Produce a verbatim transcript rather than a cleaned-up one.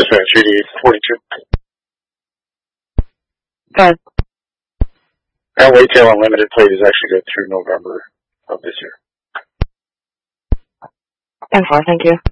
This man, Treaty forty-two. Go ahead. Our Waytail Unlimited plate is actually good through November of this year. ten four, thank you.